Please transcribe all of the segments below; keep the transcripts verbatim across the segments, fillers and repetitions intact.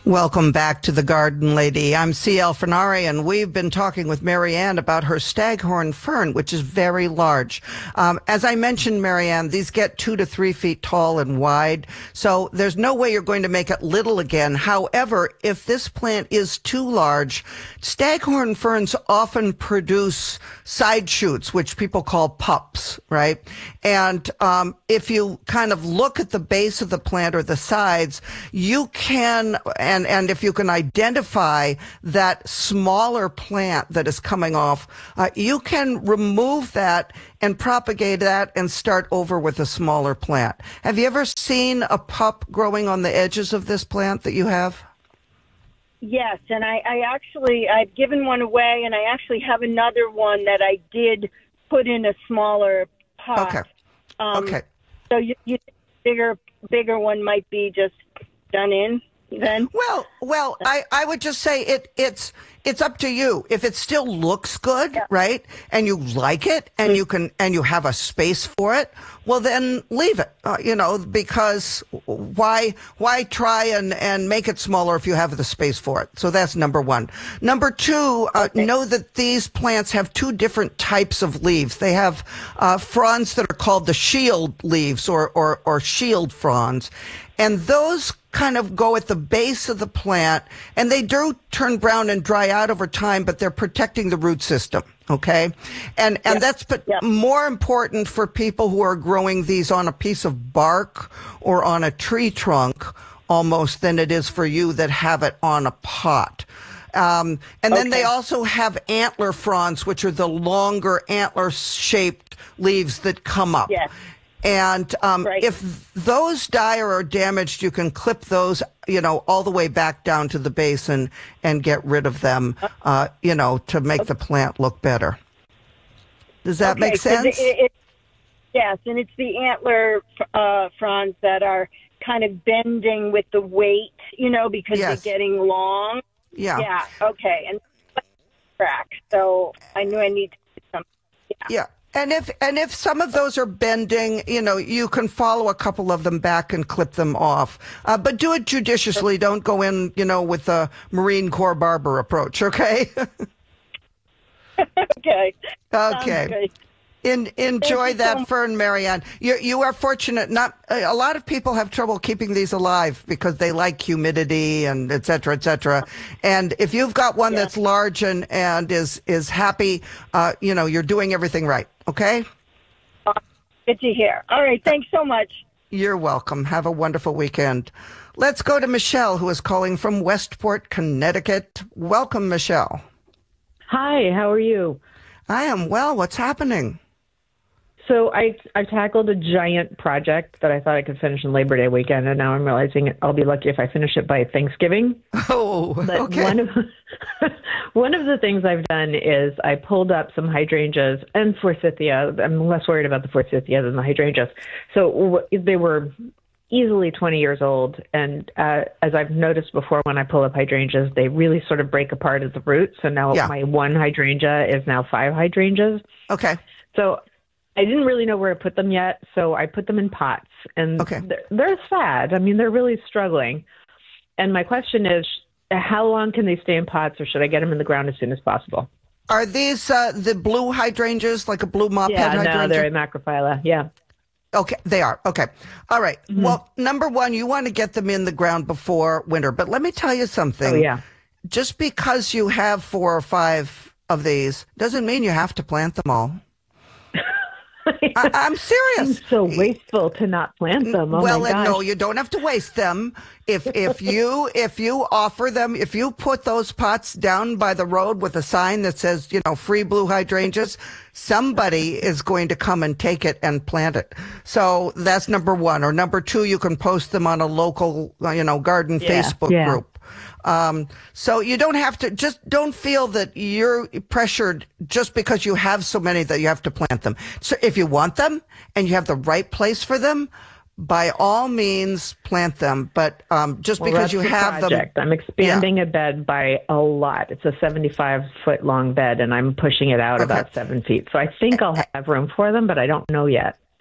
Welcome back to The Garden Lady. I'm C L Fernari, and we've been talking with Marianne about her staghorn fern, which is very large. Um, as I mentioned, Marianne, these get two to three feet tall and wide, so there's no way you're going to make it little again. However, if this plant is too large, staghorn ferns often produce side shoots, which people call pups, right? And um, if you kind of look at the base of the plant or the sides, you can... And, and if you can identify that smaller plant that is coming off, uh, you can remove that and propagate that and start over with a smaller plant. Have you ever seen a pup growing on the edges of this plant that you have? Yes, and I, I actually, I've given one away, and I actually have another one that I did put in a smaller pot. Okay. Um, okay. So you, you bigger, bigger one might be just done in. Then? Well, well, I, I would just say it it's it's up to you. If it still looks good, yeah. right, and you like it, and you can and you have a space for it, well, then leave it. Uh, you know, because why why try and, and make it smaller if you have the space for it? So that's number one. Number two, uh, okay. know that these plants have two different types of leaves. They have uh, fronds that are called the shield leaves or or, or shield fronds, and those kind of go at the base of the plant, and they do turn brown and dry out over time, but they're protecting the root system. Okay. And, and yeah. that's but yeah. more important for people who are growing these on a piece of bark or on a tree trunk almost than it is for you that have it on a pot. Um, and then okay. they also have antler fronds, which are the longer antler shaped leaves that come up. Yes. And um, right. if those die or are damaged, you can clip those, you know, all the way back down to the base and, and get rid of them, uh, you know, to make okay. the plant look better. Does that okay, make sense? It, it, yes, and it's the antler uh, fronds that are kind of bending with the weight, you know, because yes. they're getting long. Yeah. Yeah, okay. And crack. So I knew I need to do something. Yeah. Yeah. And if and if some of those are bending, you know, you can follow a couple of them back and clip them off. Uh, but do it judiciously. Don't go in, you know, with a Marine Corps barber approach, okay? okay. Okay. In, enjoy that so fern, Marianne. You, you are fortunate. Not a lot of people have trouble keeping these alive because they like humidity and et cetera, et cetera. And if you've got one yeah. that's large and, and is, is happy, uh, you know, you're doing everything right. Okay? Uh, good to hear. All right. Thanks so much. You're welcome. Have a wonderful weekend. Let's go to Michelle, who is calling from Westport, Connecticut. Welcome, Michelle. Hi. How are you? I am well. What's happening? So I I tackled a giant project that I thought I could finish in Labor Day weekend, and now I'm realizing I'll be lucky if I finish it by Thanksgiving. Oh, but okay. One of, one of the things I've done is I pulled up some hydrangeas and forsythia. I'm less worried about the forsythia than the hydrangeas. So they were easily twenty years old, and uh, as I've noticed before when I pull up hydrangeas, they really sort of break apart at the root. So now yeah. my one hydrangea is now five hydrangeas. Okay. So I didn't really know where to put them yet, so I put them in pots, and okay. they're, they're sad. I mean, they're really struggling. And my question is, how long can they stay in pots, or should I get them in the ground as soon as possible? Are these uh, the blue hydrangeas, like a blue mop yeah, head hydrangea? Yeah, no, they're a macrophylla, yeah. Okay, they are. Okay. All right. Mm-hmm. Well, number one, you want to get them in the ground before winter. But let me tell you something. Oh, yeah. Just because you have four or five of these doesn't mean you have to plant them all. I, I'm serious. I'm so wasteful to not plant them. Oh well, my gosh. no, you don't have to waste them. If if you if you offer them, if you put those pots down by the road with a sign that says, you know, free blue hydrangeas, somebody is going to come and take it and plant it. So that's number one. Or number two, you can post them on a local, you know, garden yeah, Facebook yeah. group. Um, so you don't have to, just don't feel that you're pressured just because you have so many that you have to plant them. So if you want them and you have the right place for them, by all means plant them. But um, just well, because you the have project. them. I'm expanding yeah. a bed by a lot. It's a seventy-five foot long bed, and I'm pushing it out okay. about seven feet. So I think I'll have room for them, but I don't know yet.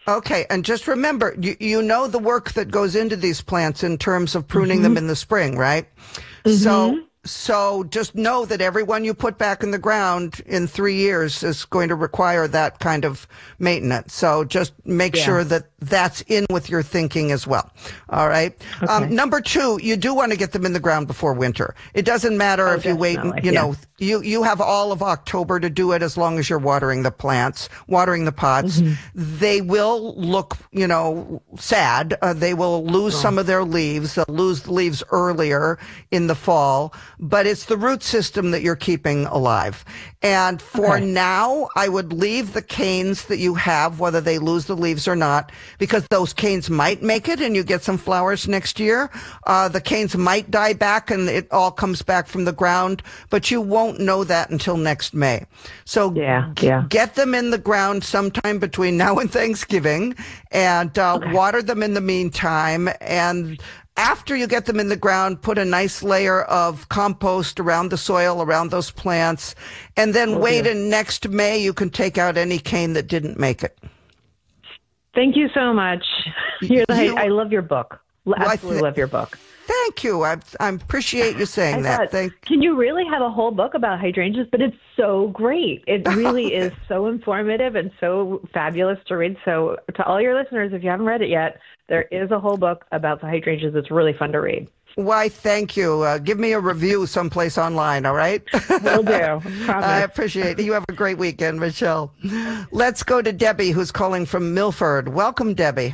Okay, and just remember, you, you know the work that goes into these plants in terms of pruning mm-hmm. them in the spring, right? Mm-hmm. So so just know that every one you put back in the ground in three years is going to require that kind of maintenance. So just make yeah. sure that that's in with your thinking as well. All right. Okay. Um, number two, you do want to get them in the ground before winter. It doesn't matter oh, if you wait, you know, yeah. you, you have all of October to do it as long as you're watering the plants, watering the pots. Mm-hmm. They will look, you know, sad. Uh, they will lose oh. some of their leaves. They'll lose the leaves earlier in the fall, but it's the root system that you're keeping alive. And for okay. now, I would leave the canes that you have, whether they lose the leaves or not, because those canes might make it and you get some flowers next year. Uh, the canes might die back and it all comes back from the ground, but you won't know that until next May. So yeah, yeah. get them in the ground sometime between now and Thanksgiving and uh, okay. water them in the meantime. And after you get them in the ground, put a nice layer of compost around the soil, around those plants, and then oh, wait and next May you can take out any cane that didn't make it. Thank you so much. You're the, you, I love your book. Absolutely love your book. Thank you. I, I appreciate you saying that. Thought, Thank can you really have a whole book about hydrangeas? But it's so great. It really is so informative and so fabulous to read. So to all your listeners, if you haven't read it yet, there is a whole book about the hydrangeas that's really fun to read. Why, thank you. Uh, give me a review someplace online, all right? Will do. I appreciate it. You have a great weekend, Michelle. Let's go to Debbie, who's calling from Milford. Welcome, Debbie.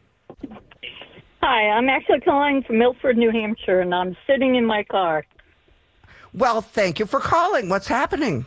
Hi, I'm actually calling from Milford, New Hampshire, and I'm sitting in my car. Well, thank you for calling. What's happening?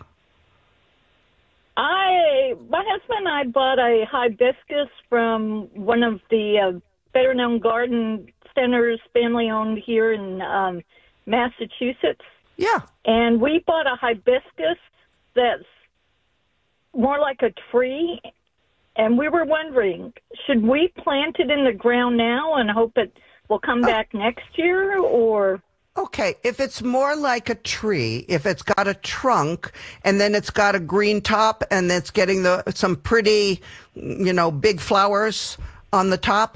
I, my husband and I bought a hibiscus from one of the uh, better-known garden centers, family-owned here in um, Massachusetts. Yeah. And we bought a hibiscus that's more like a tree. And we were wondering, should we plant it in the ground now and hope it will come back oh. next year, or? Okay, if it's more like a tree, if it's got a trunk and then it's got a green top and it's getting the some pretty, you know, big flowers on the top.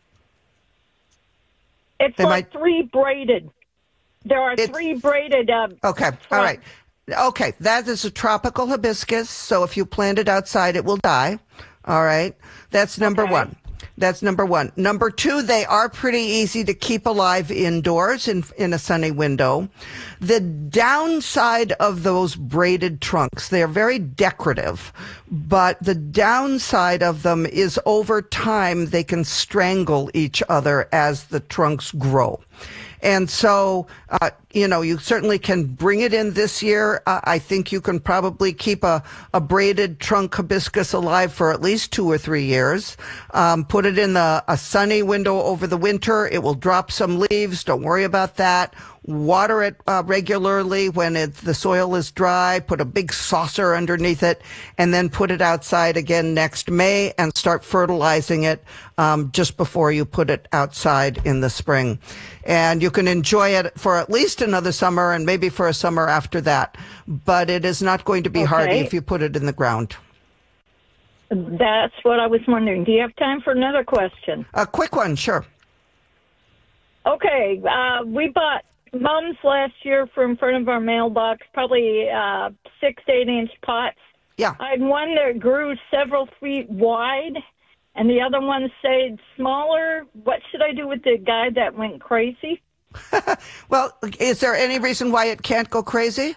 It's like might... three braided. There are it's... three braided. Uh, okay, trunks. All right. Okay, that is a tropical hibiscus, so if you plant it outside, it will die. All right. That's number okay. one. That's number one. Number two, they are pretty easy to keep alive indoors in, in a sunny window. The downside of those braided trunks, they are very decorative, but the downside of them is over time, they can strangle each other as the trunks grow. And so, uh, you know, you certainly can bring it in this year. Uh, I think you can probably keep a, a braided trunk hibiscus alive for at least two or three years. Um, put it in the, a sunny window over the winter. It will drop some leaves. Don't worry about that. Water it uh, regularly when it, the soil is dry. Put a big saucer underneath it, and then put it outside again next May and start fertilizing it um, just before you put it outside in the spring. And you can enjoy it for at least another summer and maybe for a summer after that. But it is not going to be okay. hardy if you put it in the ground. That's what I was wondering. Do you have time for another question? A quick one, sure. Okay, uh, we bought mums last year from in front of our mailbox, probably uh, six to eight inch pots. Yeah. I had one that grew several feet wide, and the other one stayed smaller. What should I do with the guy that went crazy? Well, is there any reason why it can't go crazy?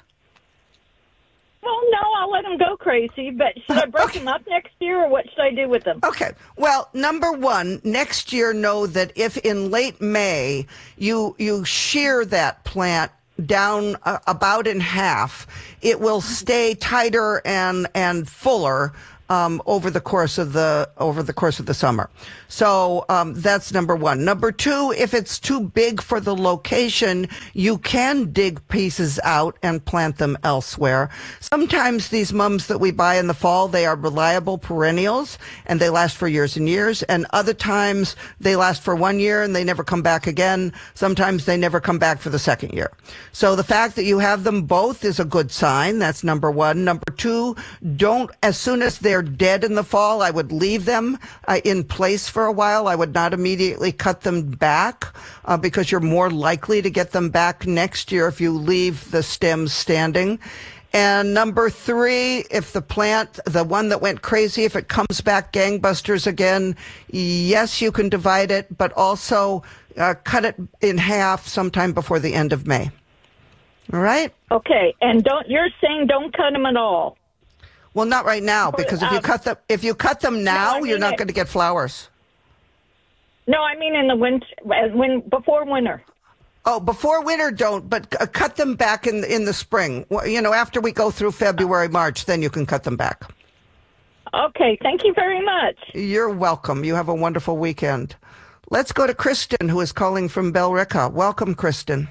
Well, no, I'll let him go crazy, but should I break okay. him up next year, or what should I do with them? Okay. Well, number one, next year know that if in late May you you shear that plant down uh, about in half, it will stay tighter and and fuller um, over the course of the over the course of the summer. So um, that's number one. Number two, if it's too big for the location, you can dig pieces out and plant them elsewhere. Sometimes these mums that we buy in the fall, they are reliable perennials and they last for years and years. And other times they last for one year and they never come back again. Sometimes they never come back for the second year. So the fact that you have them both is a good sign. That's number one. Number two, don't, as soon as they're they're dead in the fall, I would leave them uh, in place for a while. I would not immediately cut them back uh, because you're more likely to get them back next year if you leave the stems standing. And number three, if the plant, the one that went crazy, if it comes back gangbusters again, yes, you can divide it, but also uh, cut it in half sometime before the end of May. All right? Okay, and don't you're saying don't cut them at all? Well, not right now, because if you Um, cut them, if you cut them now, I mean you're not it- going to get flowers. No, I mean in the winter, when before winter. Oh, before winter, don't, but uh, cut them back in in the spring. Well, you know, after we go through February, March, then you can cut them back. Okay, thank you very much. You're welcome. You have a wonderful weekend. Let's go to Kristen, who is calling from Bellrica. Welcome, Kristen.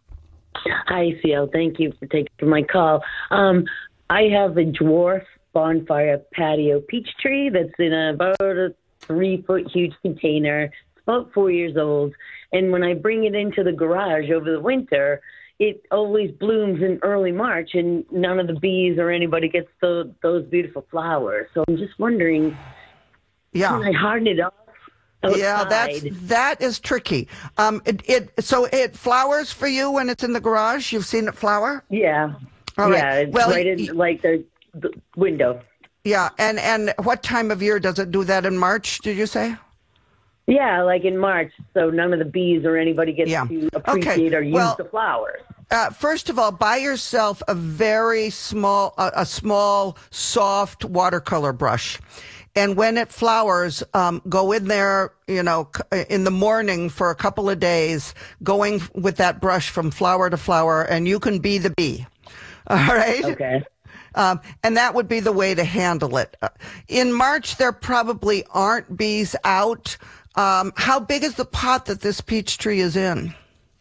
Hi, C L. Thank you for taking my call. Um, I have a dwarf bonfire patio peach tree that's in about a three-foot huge container. It's about four years old. And when I bring it into the garage over the winter, it always blooms in early March, and none of the bees or anybody gets the, those beautiful flowers. So I'm just wondering, Yeah. can I harden it up? Outside? Yeah, that's that is tricky. Um, it, it so it flowers for you when it's in the garage. You've seen it flower. Yeah. All right. Yeah, it's Well, right in y- like the, the window. Yeah, and and what time of year does it do that? In March? Did you say? Yeah, like in March, so none of the bees or anybody gets Yeah. to Okay. appreciate or use Well, the flowers. Uh, first of all, buy yourself a very small, uh, a small, soft watercolor brush. And when it flowers, um, go in there, you know, c- in the morning for a couple of days, going with that brush from flower to flower, and you can be the bee. All right? Okay. Um, and that would be the way to handle it. Uh, In March, there probably aren't bees out. Um, how big is the pot that this peach tree is in?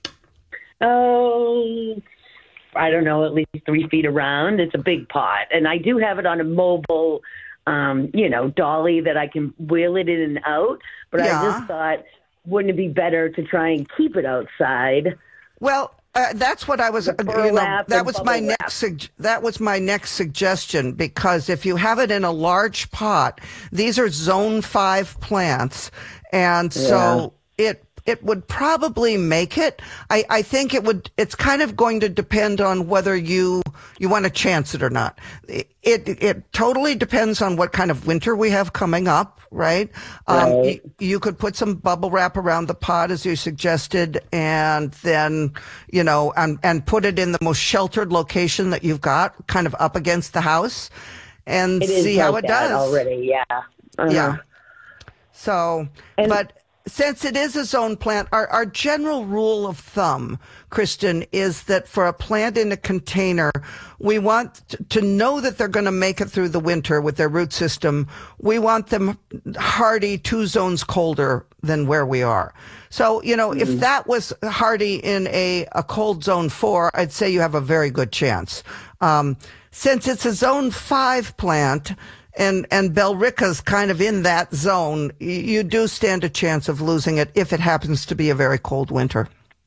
Oh, I don't know, at least three feet around. It's a big pot. And I do have it on a mobile, um, you know, dolly that I can wheel it in and out. But Yeah. I just thought, wouldn't it be better to try and keep it outside? Well, uh, that's what I was. The You know, burlap that and was my bubble wrap. next. Sug- that was my next suggestion, because if you have it in a large pot, these are zone five plants, and so it it would probably make it. I, I think it would. It's kind of going to depend on whether you you want to chance it or not. It it, it totally depends on what kind of winter we have coming up, right? Um, Right. y- you could put some bubble wrap around the pot, as you suggested, and then, you know, and, and put it in the most sheltered location that you've got, kind of up against the house, and It is see like how it that does. already, yeah. Uh-huh. Yeah. So, And- but since it is a zone plant, our, our general rule of thumb, Kristen, is that for a plant in a container, we want t- to know that they're going to make it through the winter with their root system. We want them hardy two zones colder than where we are. So, you know, if that was hardy in a, a cold zone four, I'd say you have a very good chance. Um, since it's a zone five plant, and and Bellrica's kind of in that zone, y- you do stand a chance of losing it if it happens to be a very cold winter.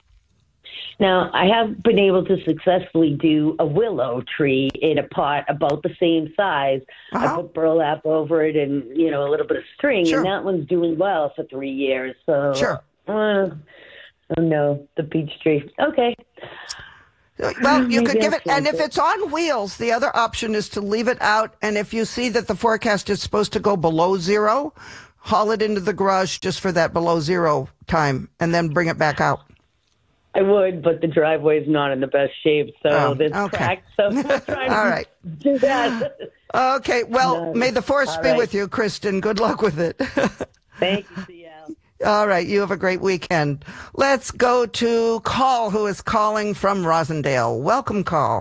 Now, I have been able to successfully do a willow tree in a pot about the same size. I Uh-huh. put burlap over it and, you know, a little bit of string, Sure. and that one's doing well for three years. So, Sure. Uh, oh, no, the peach tree. Okay. Well, you Maybe could give I'll it, and change if it. it's on wheels, the other option is to leave it out. And if you see that the forecast is supposed to go below zero, haul it into the garage just for that below zero time, and then bring it back out. I would, but the driveway's not in the best shape, so Oh, it's okay. cracked. So I'm not trying All to right. do that. Okay. Well, No. may the force All be right. with you, Kristen. Good luck with it. Thank you, C L. All right. You have a great weekend. Let's go to Call, who is calling from Rosendale. Welcome, Call.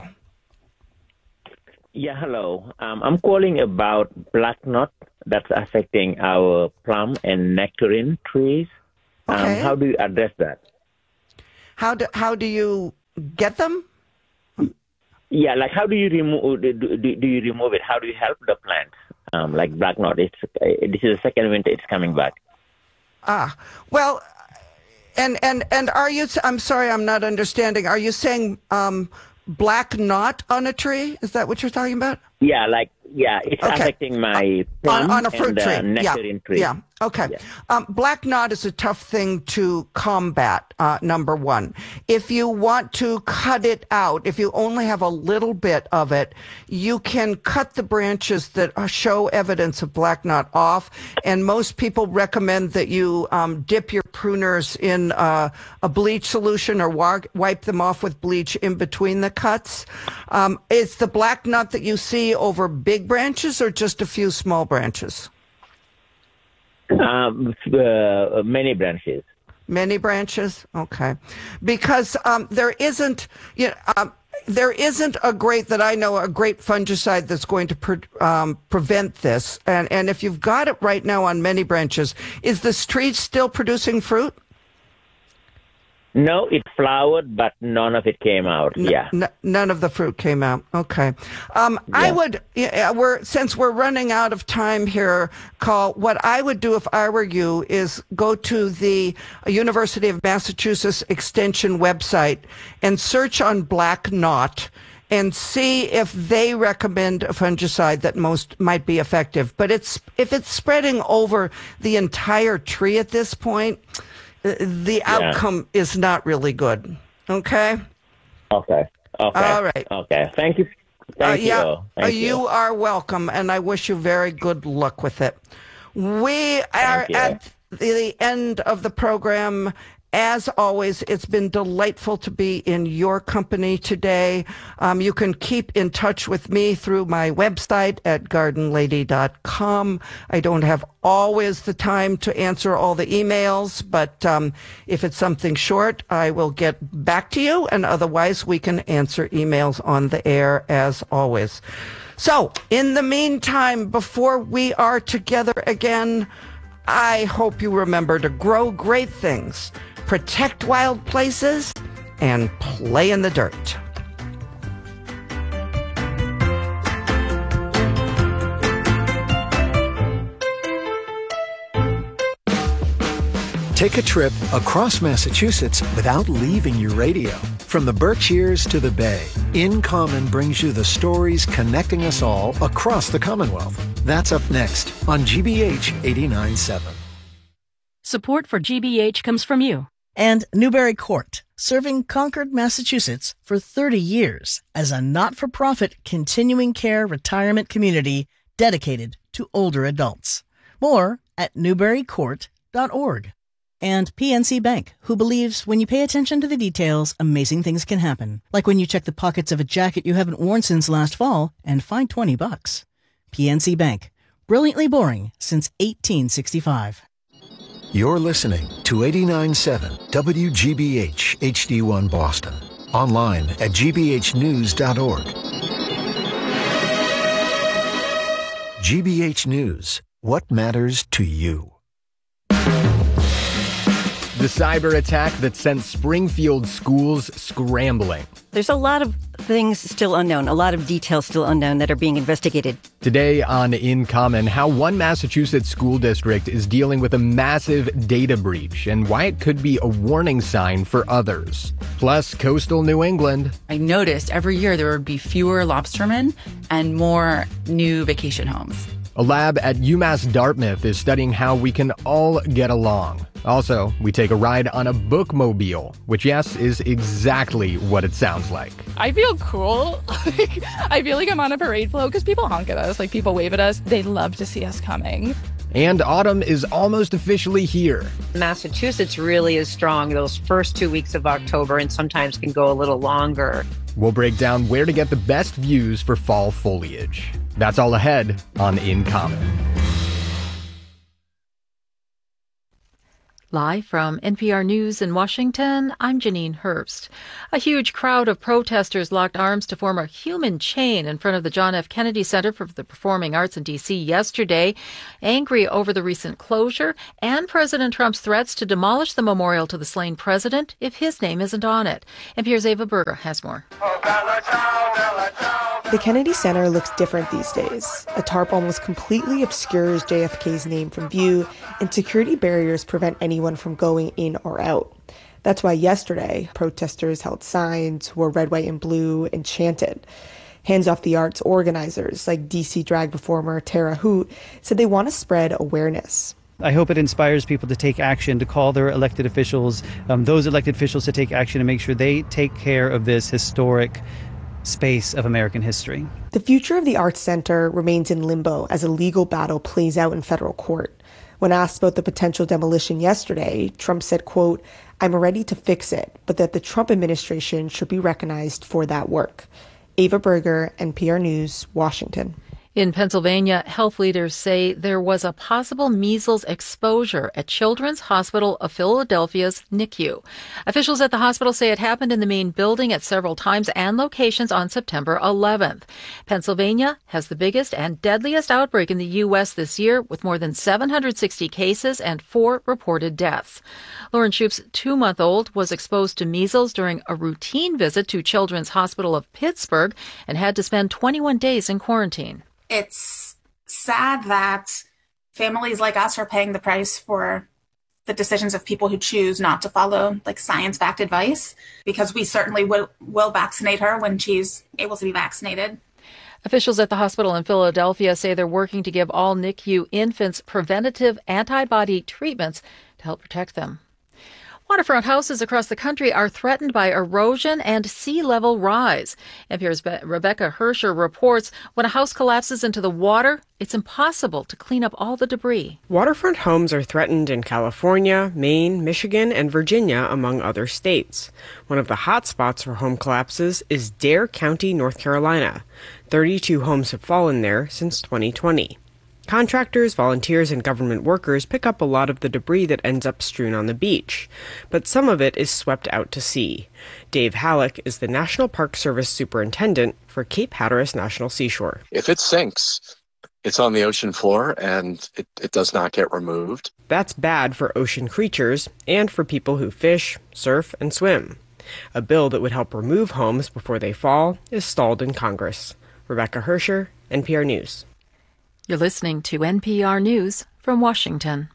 Yeah, hello. Um, I'm calling about black knot that's affecting our plum and nectarine trees. Okay. Um, how do you address that? How do how do you get them? Yeah, like how do you remove do, do, do you remove it? How do you help the plants? Um, like black knot, it's uh, this is the second winter it's coming back. Ah, well, and and and are you? I'm sorry, I'm not understanding. Are you saying um, black knot on a tree? Is that what you're talking about? Yeah, like Yeah, it's Okay. affecting my plum on, on a fruit and tree. uh, nectarine yeah. tree. Yeah. Okay. Yeah. Um, black knot is a tough thing to combat, uh, number one. If you want to cut it out, if you only have a little bit of it, you can cut the branches that show evidence of black knot off. And most people recommend that you um, dip your pruners in uh, a bleach solution or wa- wipe them off with bleach in between the cuts. Um, is the black knot that you see over big branches or just a few small branches? Um, uh, many branches. Many branches? Okay. Because um, there isn't, you know, um, there isn't a great, that I know, a great fungicide that's going to pre- um, prevent this. And, and if you've got it right now on many branches, is this tree still producing fruit? No, it flowered, but none of it came out. N- yeah. n- none of the fruit came out. Okay. Um, I Yeah. would, yeah, we're, since we're running out of time here, Carl, what I would do if I were you is go to the University of Massachusetts Extension website and search on black knot and see if they recommend a fungicide that most might be effective. But it's, if it's spreading over the entire tree at this point, the outcome yeah. is not really good. Okay? Okay. Okay. All right. Okay. Thank you. Thank uh, yeah, you. Thank uh, you. You are welcome, and I wish you very good luck with it. We are at the end of the program. As always, it's been delightful to be in your company today. Um, you can keep in touch with me through my website at garden lady dot com. I don't have always the time to answer all the emails, but um, if it's something short, I will get back to you, and otherwise we can answer emails on the air as always. So, in the meantime, before we are together again, I hope you remember to grow great things, protect wild places, and play in the dirt. Take a trip across Massachusetts without leaving your radio. From the Berkshires to the Bay, In Common brings you the stories connecting us all across the Commonwealth. That's up next on G B H eighty-nine point seven. Support for G B H comes from you. And Newbury Court, serving Concord, Massachusetts for thirty years as a not-for-profit continuing care retirement community dedicated to older adults. More at newbury court dot org. And P N C Bank, who believes when you pay attention to the details, amazing things can happen. Like when you check the pockets of a jacket you haven't worn since last fall and find twenty bucks. P N C Bank, brilliantly boring since eighteen sixty-five. You're listening to eighty-nine point seven W G B H H D one Boston. Online at g b h news dot org. G B H News. What matters to you? The cyber attack that sent Springfield schools scrambling. There's a lot of things still unknown, a lot of details still unknown that are being investigated. Today on In Common, how one Massachusetts school district is dealing with a massive data breach and why it could be a warning sign for others. Plus, coastal New England. I noticed every year there would be fewer lobstermen and more new vacation homes. A lab at UMass Dartmouth is studying how we can all get along. Also, we take a ride on a bookmobile, which, yes, is exactly what it sounds like. I feel cool. I feel like I'm on a parade float because people honk at us, like people wave at us. They love to see us coming. And autumn is almost officially here. Massachusetts really is strong those first two weeks of October and sometimes can go a little longer. We'll break down where to get the best views for fall foliage. That's all ahead on In Common. Live from N P R News in Washington, I'm Janine Herbst. A huge crowd of protesters locked arms to form a human chain in front of the John F. Kennedy Center for the Performing Arts in D C yesterday, angry over the recent closure and President Trump's threats to demolish the memorial to the slain president if his name isn't on it. N P R's Ava Berger has more. The Kennedy Center looks different these days. A tarp almost completely obscures J F K's name from view, and security barriers prevent anyone from going in or out. That's why yesterday, protesters held signs, wore red, white, and blue, and chanted. Hands Off the Arts organizers like D C drag performer Tara Hoot said they want to spread awareness. I hope it inspires people to take action, to call their elected officials, um, those elected officials to take action and make sure they take care of this historic space of American history. The future of the Arts Center remains in limbo as a legal battle plays out in federal court. When asked about the potential demolition yesterday, Trump said, quote, "I'm ready to fix it, but that the Trump administration should be recognized for that work." Ava Berger, N P R News, Washington. In Pennsylvania, health leaders say there was a possible measles exposure at Children's Hospital of Philadelphia's N I C U. Officials at the hospital say it happened in the main building at several times and locations on September eleventh. Pennsylvania has the biggest and deadliest outbreak in the U S this year, with more than seven hundred sixty cases and four reported deaths. Lauren Shoup's two-month-old was exposed to measles during a routine visit to Children's Hospital of Pittsburgh and had to spend twenty-one days in quarantine. It's sad that families like us are paying the price for the decisions of people who choose not to follow like science-backed advice, because we certainly will, will vaccinate her when she's able to be vaccinated. Officials at the hospital in Philadelphia say they're working to give all N I C U infants preventative antibody treatments to help protect them. Waterfront houses across the country are threatened by erosion and sea level rise. N P R's Be- Rebecca Hersher reports when a house collapses into the water, it's impossible to clean up all the debris. Waterfront homes are threatened in California, Maine, Michigan, and Virginia, among other states. One of the hot spots for home collapses is Dare County, North Carolina. thirty-two homes have fallen there since twenty twenty. Contractors, volunteers, and government workers pick up a lot of the debris that ends up strewn on the beach, but some of it is swept out to sea. Dave Halleck is the National Park Service Superintendent for Cape Hatteras National Seashore. If it sinks, it's on the ocean floor and it, it does not get removed. That's bad for ocean creatures and for people who fish, surf, and swim. A bill that would help remove homes before they fall is stalled in Congress. Rebecca Hersher, N P R News. You're listening to N P R News from Washington.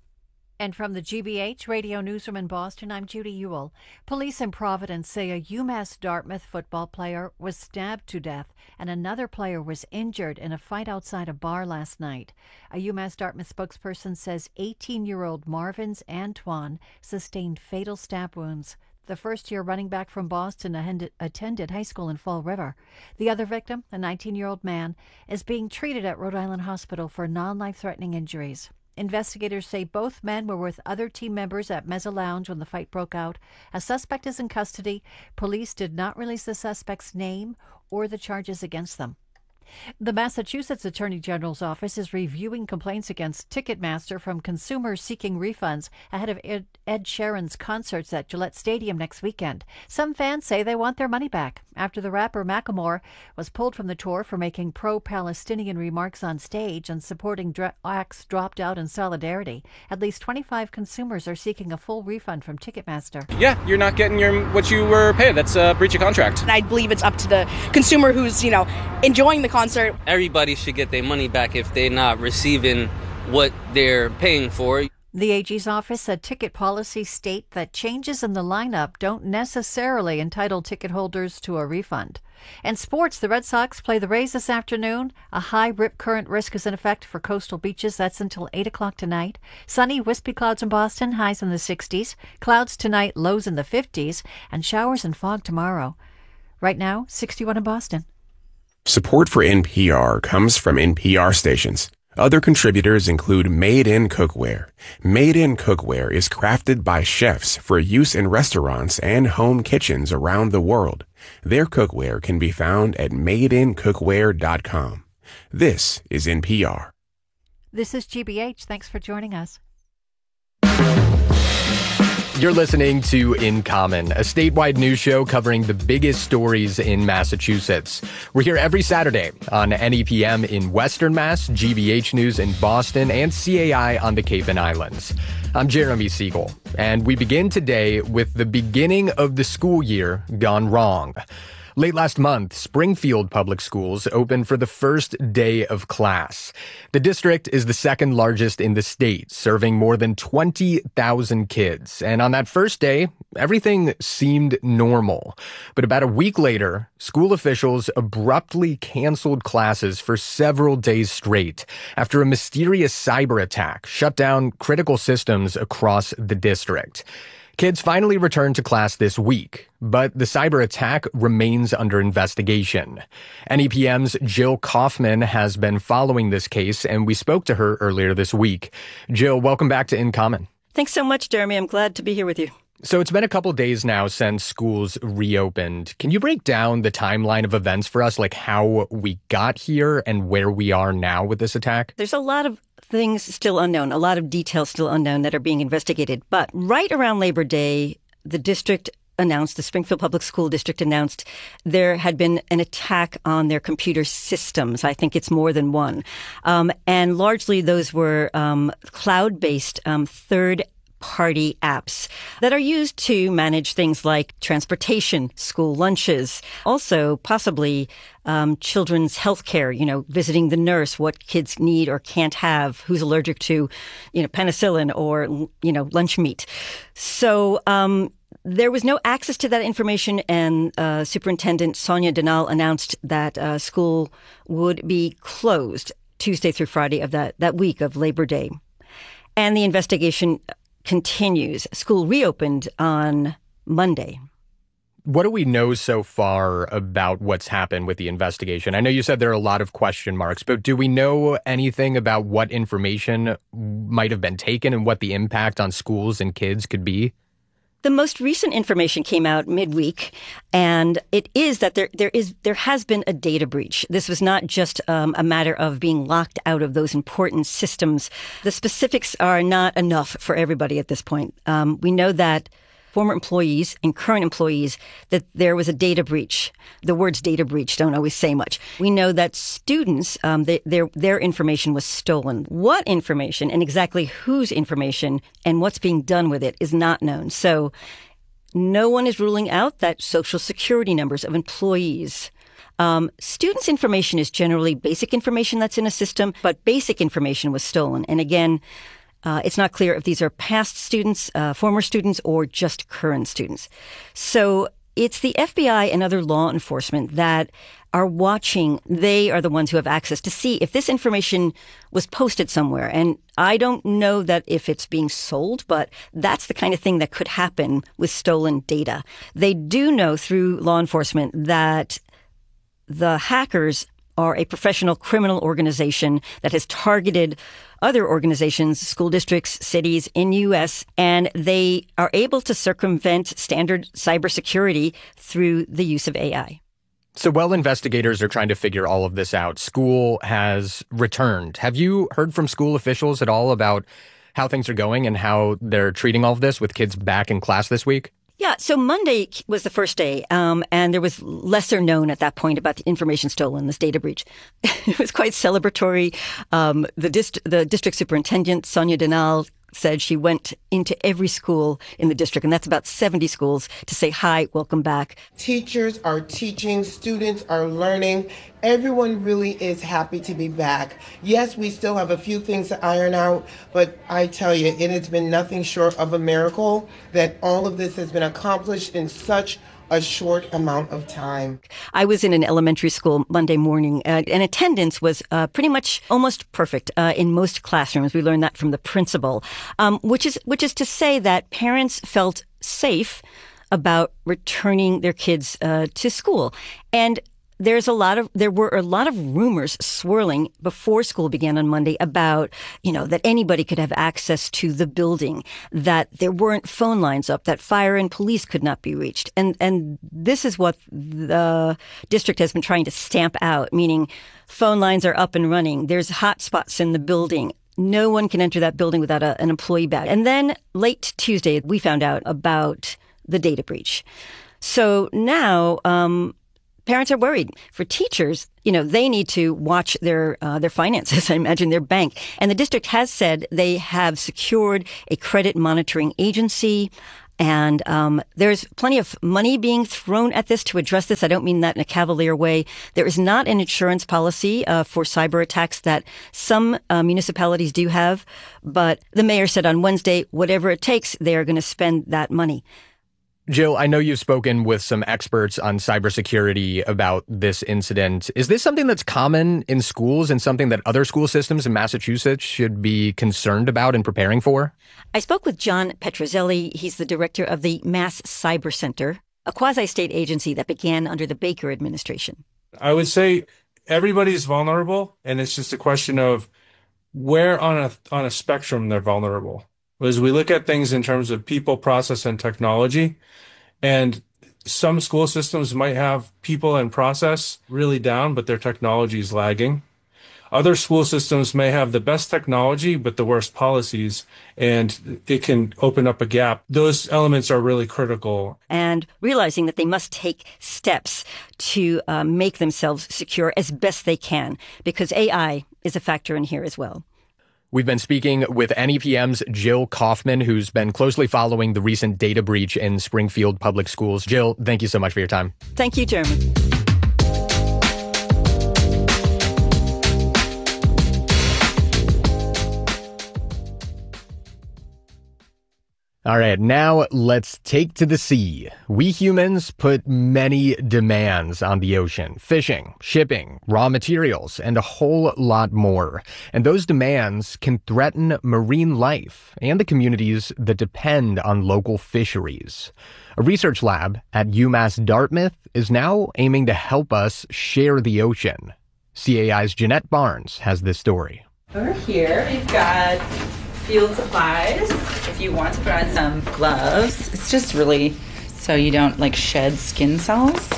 And from the G B H Radio Newsroom in Boston, I'm Judy Ewell. Police in Providence say a UMass Dartmouth football player was stabbed to death and another player was injured in a fight outside a bar last night. A UMass Dartmouth spokesperson says eighteen-year-old Marvins Antoine sustained fatal stab wounds. The first-year running back from Boston attended high school in Fall River. The other victim, a nineteen-year-old man, is being treated at Rhode Island Hospital for non-life-threatening injuries. Investigators say both men were with other team members at Mezza Lounge when the fight broke out. A suspect is in custody. Police did not release the suspect's name or the charges against them. The Massachusetts Attorney General's office is reviewing complaints against Ticketmaster from consumers seeking refunds ahead of Ed, Ed Sheeran's concerts at Gillette Stadium next weekend. Some fans say they want their money back after the rapper Macklemore was pulled from the tour for making pro-Palestinian remarks on stage and supporting dra- acts dropped out in solidarity. At least twenty-five consumers are seeking a full refund from Ticketmaster. Yeah, you're not getting your what you were paid. That's a breach of contract. I believe it's up to the consumer who's, you know, enjoying the concert. Everybody should get their money back if they're not receiving what they're paying for. The A G's office said ticket policies state that changes in the lineup don't necessarily entitle ticket holders to a refund. And sports, the Red Sox play the Rays this afternoon. A high rip current risk is in effect for coastal beaches. That's until eight o'clock tonight. Sunny, wispy clouds in Boston, highs in the sixties. Clouds tonight, lows in the fifties. And showers and fog tomorrow. Right now, sixty-one in Boston. Support for N P R comes from N P R stations. Other contributors include Made in Cookware. Made in Cookware is crafted by chefs for use in restaurants and home kitchens around the world. Their cookware can be found at made in cookware dot com. This is N P R. This is G B H. Thanks for joining us. You're listening to In Common, a statewide news show covering the biggest stories in Massachusetts. We're here every Saturday on N E P M in Western Mass, G B H News in Boston, and C A I on the Cape and Islands. I'm Jeremy Siegel, and we begin today with the beginning of the school year gone wrong. Late last month, Springfield Public Schools opened for the first day of class. The district is the second largest in the state, serving more than twenty thousand kids. And on that first day, everything seemed normal. But about a week later, school officials abruptly canceled classes for several days straight after a mysterious cyber attack shut down critical systems across the district. Kids finally returned to class this week, but the cyber attack remains under investigation. N E P M's Jill Kaufman has been following this case, and we spoke to her earlier this week. Jill, welcome back to In Common. Thanks so much, Jeremy. I'm glad to be here with you. So it's been a couple days now since schools reopened. Can you break down the timeline of events for us, like how we got here and where we are now with this attack? There's a lot of things still unknown, a lot of details still unknown that are being investigated. But right around Labor Day, the district announced, the Springfield Public School District announced there had been an attack on their computer systems. I think it's more than one. Um, and largely those were um, cloud-based um, third party apps that are used to manage things like transportation, school lunches, also possibly um, children's health care, you know, visiting the nurse, what kids need or can't have, who's allergic to, you know, penicillin or, you know, lunch meat. So, um, there was no access to that information, and uh, Superintendent Sonia Denal announced that uh, school would be closed Tuesday through Friday of that, that week of Labor Day. And the investigation continues. School reopened on Monday. What do we know so far about what's happened with the investigation? I know you said there are a lot of question marks, but do we know anything about what information might have been taken and what the impact on schools and kids could be? The most recent information came out midweek, and it is that there there is there has been a data breach. This was not just um, a matter of being locked out of those important systems. The specifics are not enough for everybody at this point. Um, we know that former employees and current employees, that there was a data breach. The words data breach don't always say much. We know that students, um, they, their their information was stolen. What information and exactly whose information and what's being done with it is not known. So no one is ruling out that social security numbers of employees. Um, students' information is generally basic information that's in a system, but basic information was stolen. And again, Uh, it's not clear if these are past students, uh, former students, or just current students. So it's the F B I and other law enforcement that are watching. They are the ones who have access to see if this information was posted somewhere. And I don't know that if it's being sold, but that's the kind of thing that could happen with stolen data. They do know through law enforcement that the hackers are a professional criminal organization that has targeted other organizations, school districts, cities in U S, and they are able to circumvent standard cybersecurity through the use of A I. So while investigators are trying to figure all of this out, school has returned. Have you heard from school officials at all about how things are going and how they're treating all of this with kids back in class this week? Yeah, so Monday was the first day, um, and there was lesser known at that point about the information stolen, this data breach. It was quite celebratory. Um, the, dist- the district superintendent, Sonia Denal, said she went into every school in the district, and that's about seventy schools, to say, hi, welcome back. Teachers are teaching, students are learning. Everyone really is happy to be back. Yes, we still have a few things to iron out, but I tell you, it has been nothing short of a miracle that all of this has been accomplished in such a short amount of time. I was in an elementary school Monday morning, uh, and attendance was uh, pretty much almost perfect uh, in most classrooms. We learned that from the principal, um, which is which is to say that parents felt safe about returning their kids uh, to school. And There's a lot of, there were a lot of rumors swirling before school began on Monday about, you know, that anybody could have access to the building, that there weren't phone lines up, that fire and police could not be reached. And, and this is what the district has been trying to stamp out, meaning phone lines are up and running. There's hot spots in the building. No one can enter that building without a, an employee badge. And then late Tuesday, we found out about the data breach. So now, um, parents are worried. For teachers, you know, they need to watch their uh, their finances, I imagine their bank. And the district has said they have secured a credit monitoring agency. And um, there's plenty of money being thrown at this to address this. I don't mean that in a cavalier way. There is not an insurance policy uh, for cyber attacks that some uh, municipalities do have. But the mayor said on Wednesday, whatever it takes, they are going to spend that money. Jill, I know you've spoken with some experts on cybersecurity about this incident. Is this something that's common in schools and something that other school systems in Massachusetts should be concerned about and preparing for? I spoke with John Petrozelli. He's the director of the Mass Cyber Center, a quasi-state agency that began under the Baker administration. I would say everybody's vulnerable, and it's just a question of where on a on a spectrum they're vulnerable. As we look at things in terms of people, process, and technology, and some school systems might have people and process really down, but their technology is lagging. Other school systems may have the best technology, but the worst policies, and it can open up a gap. Those elements are really critical. And realizing that they must take steps to uh, make themselves secure as best they can, because A I is a factor in here as well. We've been speaking with N E P M's Jill Kaufman, who's been closely following the recent data breach in Springfield Public Schools. Jill, thank you so much for your time. Thank you, Jeremy. All right, now let's take to the sea. We humans put many demands on the ocean: fishing, shipping, raw materials, and a whole lot more. And those demands can threaten marine life and the communities that depend on local fisheries. A research lab at UMass Dartmouth is now aiming to help us share the ocean. C A I's Jeanette Barnes has this story. Over here, we've got field supplies. If you want to put on some gloves, it's just really so you don't like shed skin cells.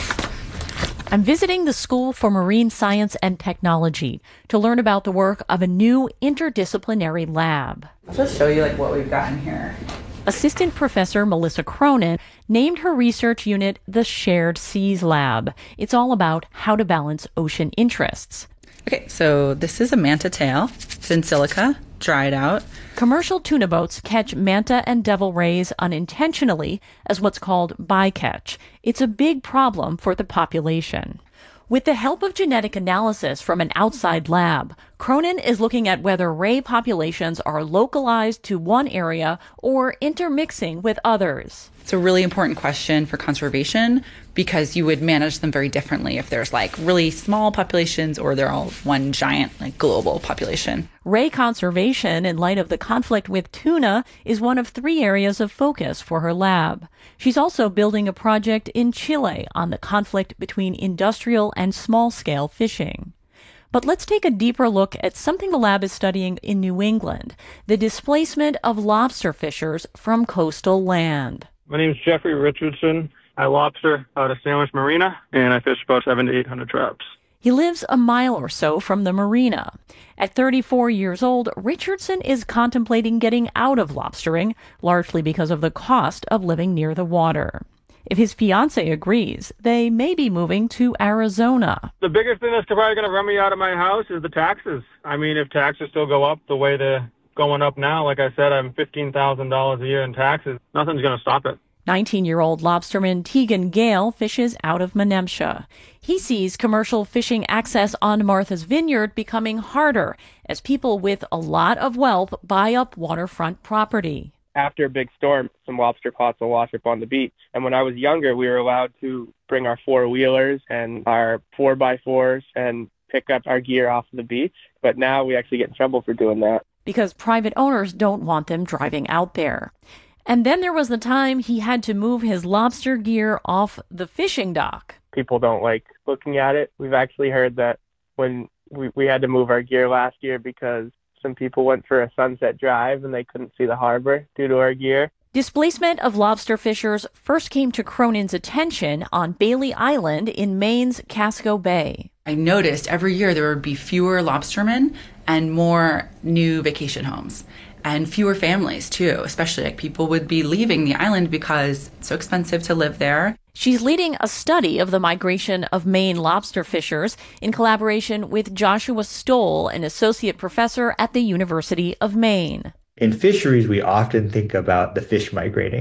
I'm visiting the School for Marine Science and Technology to learn about the work of a new interdisciplinary lab. I'll just show you like what we've got in here. Assistant Professor Melissa Cronin named her research unit the Shared Seas Lab. It's all about how to balance ocean interests. Okay, so this is a manta tail. It's in silica, dried out. Commercial tuna boats catch manta and devil rays unintentionally as what's called bycatch. It's a big problem for the population. With the help of genetic analysis from an outside lab, Cronin is looking at whether ray populations are localized to one area or intermixing with others. It's a really important question for conservation because you would manage them very differently if there's like really small populations or they're all one giant like global population. Ray conservation in light of the conflict with tuna is one of three areas of focus for her lab. She's also building a project in Chile on the conflict between industrial and small-scale fishing. But let's take a deeper look at something the lab is studying in New England, the displacement of lobster fishers from coastal land. My name is Jeffrey Richardson. I lobster out of Sandwich Marina, and I fish about seven to eight hundred traps. He lives a mile or so from the marina. At thirty-four years old, Richardson is contemplating getting out of lobstering, largely because of the cost of living near the water. If his fiancée agrees, they may be moving to Arizona. The biggest thing that's probably going to run me out of my house is the taxes. I mean, if taxes still go up the way they're going up now, like I said, I'm fifteen thousand dollars a year in taxes. Nothing's going to stop it. nineteen-year-old lobsterman Tegan Gale fishes out of Menemsha. He sees commercial fishing access on Martha's Vineyard becoming harder as people with a lot of wealth buy up waterfront property. After a big storm, some lobster pots will wash up on the beach. And when I was younger, we were allowed to bring our four-wheelers and our four-by-fours and pick up our gear off the beach. But now we actually get in trouble for doing that. Because private owners don't want them driving out there. And then there was the time he had to move his lobster gear off the fishing dock. People don't like looking at it. We've actually heard that when we, we had to move our gear last year because some people went for a sunset drive and they couldn't see the harbor due to our gear. Displacement of lobster fishers first came to Cronin's attention on Bailey Island in Maine's Casco Bay. I noticed every year there would be fewer lobstermen and more new vacation homes. And fewer families, too, especially like people would be leaving the island because it's so expensive to live there. She's leading a study of the migration of Maine lobster fishers in collaboration with Joshua Stoll, an associate professor at the University of Maine. In fisheries, we often think about the fish migrating.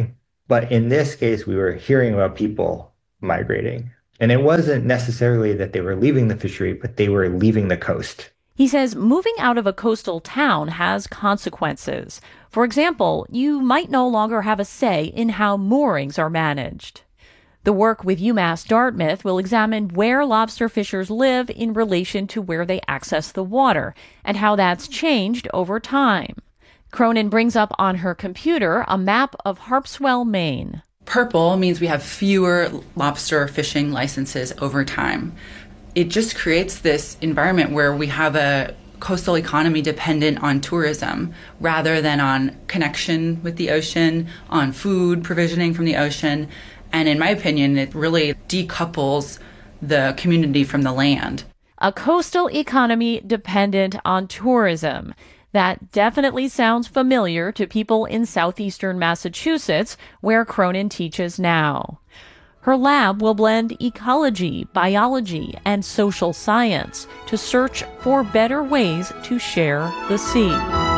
But in this case, we were hearing about people migrating. And it wasn't necessarily that they were leaving the fishery, but they were leaving the coast. He says moving out of a coastal town has consequences. For example, you might no longer have a say in how moorings are managed. The work with UMass Dartmouth will examine where lobster fishers live in relation to where they access the water and how that's changed over time. Cronin brings up on her computer a map of Harpswell, Maine. Purple means we have fewer lobster fishing licenses over time. It just creates this environment where we have a coastal economy dependent on tourism rather than on connection with the ocean, on food provisioning from the ocean. And in my opinion, it really decouples the community from the land. A coastal economy dependent on tourism. That definitely sounds familiar to people in southeastern Massachusetts, where Cronin teaches now. Her lab will blend ecology, biology, and social science to search for better ways to share the sea.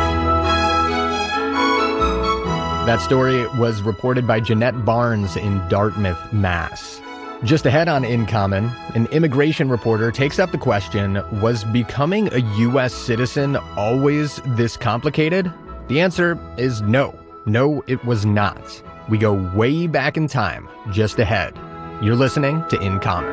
That story was reported by Jeanette Barnes in Dartmouth, Mass. Just ahead on In Common, an immigration reporter takes up the question, was becoming a U S citizen always this complicated? The answer is no. No, it was not. We go way back in time, just ahead. You're listening to In Common.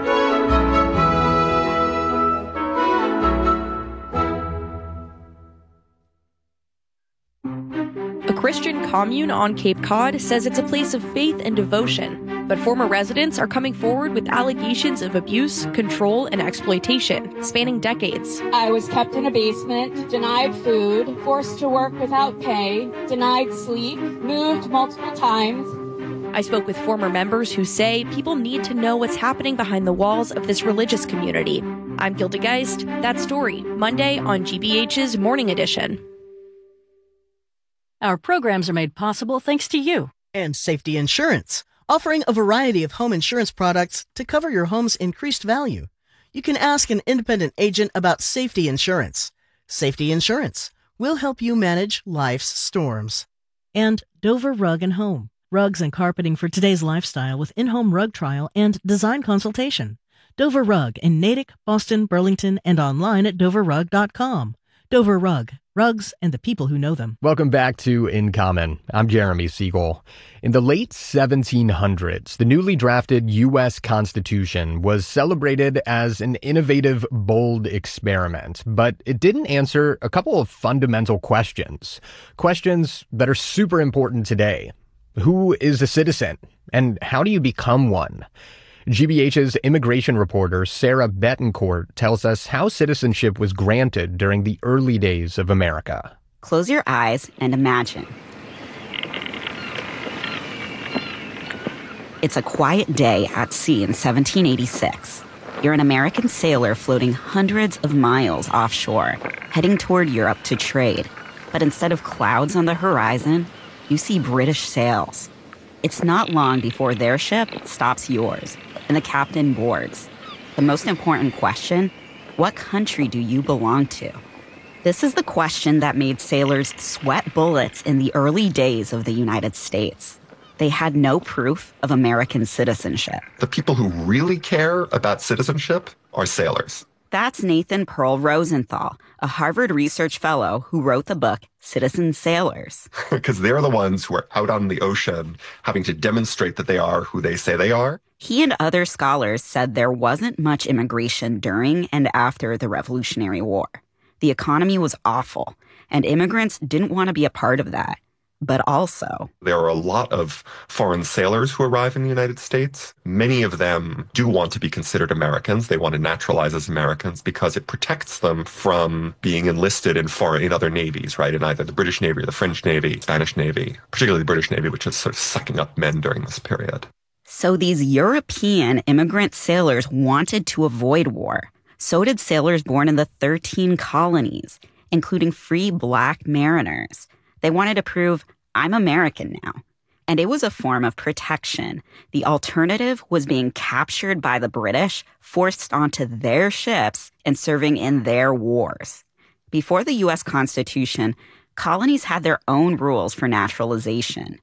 A Christian commune on Cape Cod says it's a place of faith and devotion, but former residents are coming forward with allegations of abuse, control, and exploitation spanning decades. I was kept in a basement, denied food, forced to work without pay, denied sleep, moved multiple times. I spoke with former members who say people need to know what's happening behind the walls of this religious community. I'm Gilda Geist. That story, Monday on G B H's Morning Edition. Our programs are made possible thanks to you. And Safety Insurance, offering a variety of home insurance products to cover your home's increased value. You can ask an independent agent about Safety Insurance. Safety Insurance will help you manage life's storms. And Dover Rug and Home, rugs and carpeting for today's lifestyle with in-home rug trial and design consultation. Dover Rug in Natick, Boston, Burlington, and online at dover rug dot com. Dover Rug, rugs and the people who know them. Welcome back to In Common. I'm Jeremy Siegel. In the late seventeen hundreds, the newly drafted U S Constitution was celebrated as an innovative, bold experiment, but it didn't answer a couple of fundamental questions. Questions that are super important today. Who is a citizen? And how do you become one? G B H's immigration reporter Sarah Betancourt tells us how citizenship was granted during the early days of America. Close your eyes and imagine. It's a quiet day at sea in seventeen eighty-six. You're an American sailor floating hundreds of miles offshore, heading toward Europe to trade. But instead of clouds on the horizon, you see British sails. It's not long before their ship stops yours, and the captain boards. The most important question, what country do you belong to? This is the question that made sailors sweat bullets in the early days of the United States. They had no proof of American citizenship. The people who really care about citizenship are sailors. That's Nathan Pearl Rosenthal, a Harvard Research Fellow who wrote the book Citizen Sailors. Because they're the ones who are out on the ocean having to demonstrate that they are who they say they are. He and other scholars said there wasn't much immigration during and after the Revolutionary War. The economy was awful, and immigrants didn't want to be a part of that. But also, there are a lot of foreign sailors who arrive in the United States. Many of them do want to be considered Americans. They want to naturalize as Americans because it protects them from being enlisted in foreign, in other navies, right? In either the British Navy or the French Navy, Spanish Navy, particularly the British Navy, which is sort of sucking up men during this period. So these European immigrant sailors wanted to avoid war. So did sailors born in the thirteen colonies, including free black mariners. They wanted to prove, I'm American now. And it was a form of protection. The alternative was being captured by the British, forced onto their ships, and serving in their wars. Before the U S Constitution, colonies had their own rules for naturalization.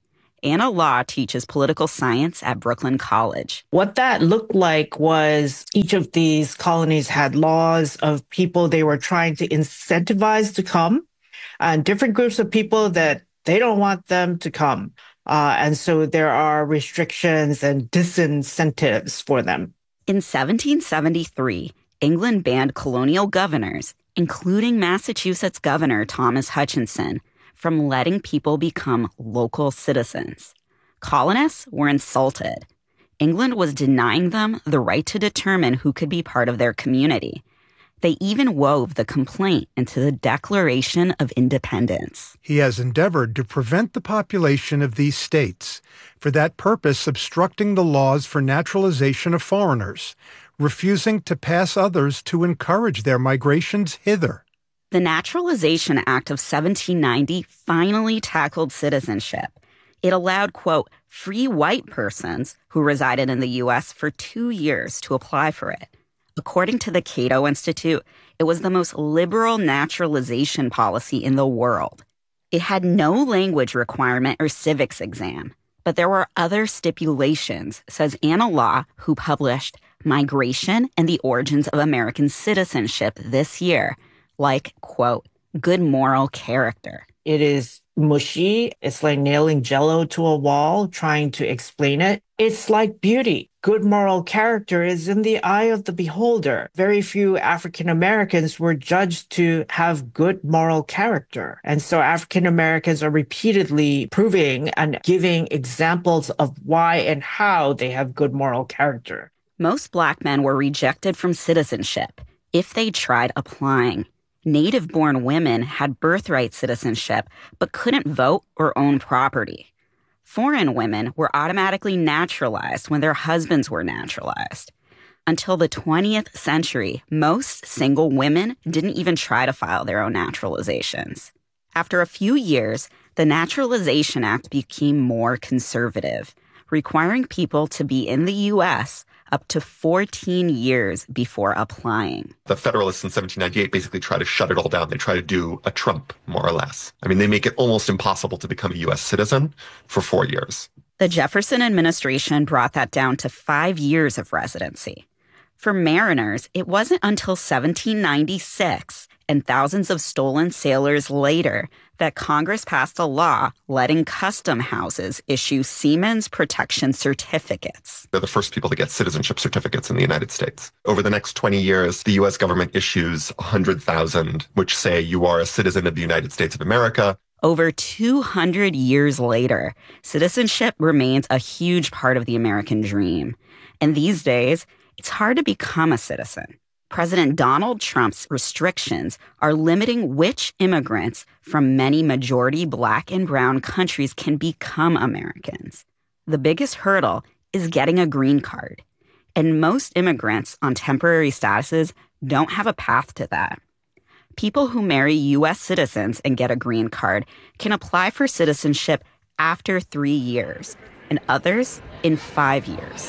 Anna Law teaches political science at Brooklyn College. What that looked like was each of these colonies had laws of people they were trying to incentivize to come, and different groups of people that they don't want them to come. Uh, and so there are restrictions and disincentives for them. In seventeen seventy-three, England banned colonial governors, including Massachusetts Governor Thomas Hutchinson, from letting people become local citizens. Colonists were insulted. England was denying them the right to determine who could be part of their community. They even wove the complaint into the Declaration of Independence. He has endeavored to prevent the population of these states, for that purpose obstructing the laws for naturalization of foreigners, refusing to pass others to encourage their migrations hither. The Naturalization Act of seventeen ninety finally tackled citizenship. It allowed, quote, free white persons who resided in the U S for two years to apply for it. According to the Cato Institute, it was the most liberal naturalization policy in the world. It had no language requirement or civics exam, but there were other stipulations, says Anna Law, who published Migration and the Origins of American Citizenship this year, like, quote, good moral character. It is mushy. It's like nailing Jell-O to a wall, trying to explain it. It's like beauty. Good moral character is in the eye of the beholder. Very few African Americans were judged to have good moral character. And so African Americans are repeatedly proving and giving examples of why and how they have good moral character. Most Black men were rejected from citizenship if they tried applying. Native-born women had birthright citizenship but couldn't vote or own property. Foreign women were automatically naturalized when their husbands were naturalized. Until the twentieth century, most single women didn't even try to file their own naturalizations. After a few years, the Naturalization Act became more conservative, requiring people to be in the U S up to fourteen years before applying. The Federalists in seventeen ninety-eight basically try to shut it all down. They try to do a Trump, more or less. I mean, they make it almost impossible to become a U S citizen for four years. The Jefferson administration brought that down to five years of residency. For mariners, it wasn't until seventeen ninety-six and thousands of stolen sailors later that Congress passed a law letting custom houses issue Seamen's Protection Certificates. They're the first people to get citizenship certificates in the United States. Over the next twenty years, the U S government issues one hundred thousand, which say you are a citizen of the United States of America. Over two hundred years later, citizenship remains a huge part of the American dream. And these days, it's hard to become a citizen. President Donald Trump's restrictions are limiting which immigrants from many majority Black and brown countries can become Americans. The biggest hurdle is getting a green card, and most immigrants on temporary statuses don't have a path to that. People who marry U S citizens and get a green card can apply for citizenship after three years, and others in five years.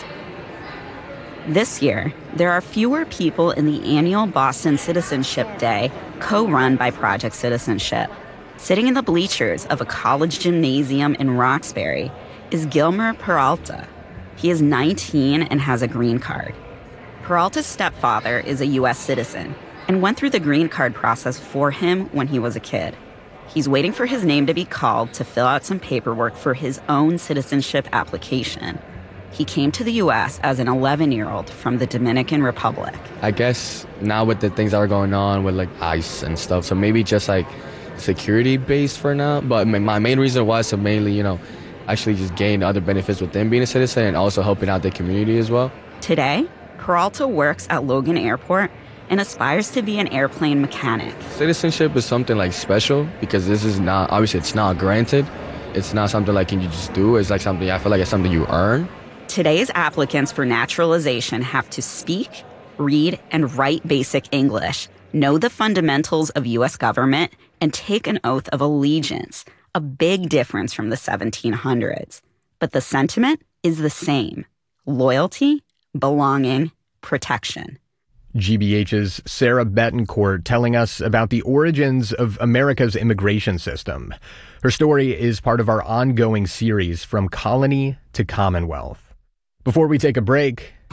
This year, there are fewer people in the annual Boston Citizenship Day, co-run by Project Citizenship. Sitting in the bleachers of a college gymnasium in Roxbury is Gilmer Peralta. He is nineteen and has a green card. Peralta's stepfather is a U S citizen and went through the green card process for him when he was a kid. He's waiting for his name to be called to fill out some paperwork for his own citizenship application. He came to the U S as an eleven-year-old from the Dominican Republic. I guess now with the things that are going on with like ICE and stuff, so maybe just like security based for now. But my main reason was to mainly, you know, actually just gain other benefits within being a citizen and also helping out the community as well. Today, Peralta works at Logan Airport and aspires to be an airplane mechanic. Citizenship is something like special because this is not, obviously it's not granted. It's not something like can you just do. It's like something, I feel like it's something you earn. Today's applicants for naturalization have to speak, read, and write basic English, know the fundamentals of U S government, and take an oath of allegiance, a big difference from the seventeen hundreds. But the sentiment is the same: loyalty, belonging, protection. G B H's Sarah Betancourt telling us about the origins of America's immigration system. Her story is part of our ongoing series From Colony to Commonwealth. Before we take a break,